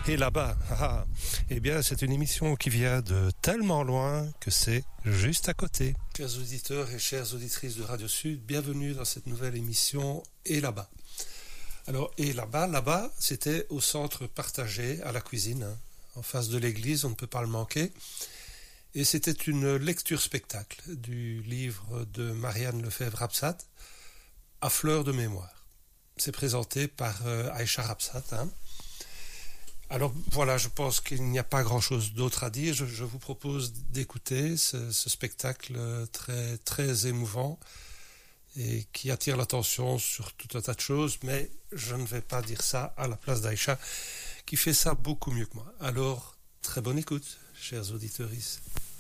Et là-bas, eh bien, c'est une émission qui vient de tellement loin que c'est juste à côté. Chers auditeurs et chères auditrices de Radio Sud, bienvenue dans cette nouvelle émission Et là-bas. Alors, et là-bas, c'était au centre partagé à la cuisine, en face de l'église, on ne peut pas le manquer. Et c'était une lecture-spectacle du livre de Marianne Lefebvre-Rapsat, À fleur de mémoire. C'est présenté par Aïcha Rapsat. Alors voilà, je pense qu'il n'y a pas grand-chose d'autre à dire. Je vous propose d'écouter ce spectacle très, très émouvant et qui attire l'attention sur tout un tas de choses, mais je ne vais pas dire ça à la place d'Aïcha, qui fait ça beaucoup mieux que moi. Alors, très bonne écoute, chers auditeurs.